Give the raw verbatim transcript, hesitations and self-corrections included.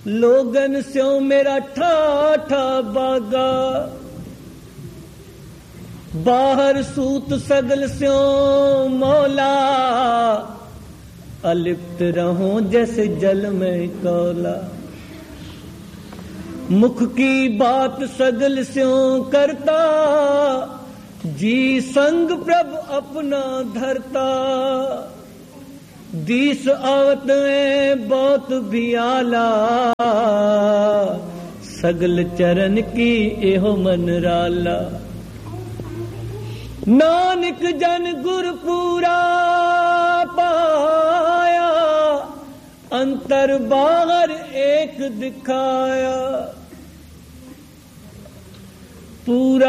लोगन स्यों मेरा ठाठा बागा, बाहर सूत सगल स्यों मौला, अलिप्त रहूं जैसे जल में कौला। मुख की बात सगल स्यों करता, जी संग प्रभु अपना धरता। दीस आवत में बहुत भी आला, सगल चरण की एहो मन राला। नानक जन गुर पूरा पाया, अंतर बाहर एक दिखाया। पूरा